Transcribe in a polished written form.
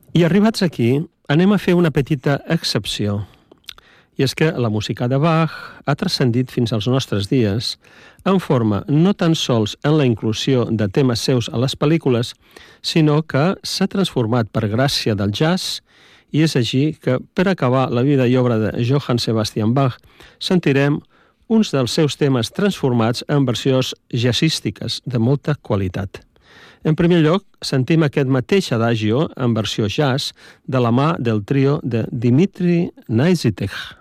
I arribats aquí, anem a fer una petita excepció. I és que la música de Bach ha transcendit fins als nostres dies en forma no tan sols en la inclusió de temes seus a les pel·lícules, sinó que s'ha transformat per gràcia del jazz, i és així que, per acabar la vida i obra de Johann Sebastian Bach, sentirem uns dels seus temes transformats en versions jazzístiques de molta qualitat. En primer lloc, sentim aquest mateix adagio en versió jazz de la mà del trio de Dmitri Naizitech.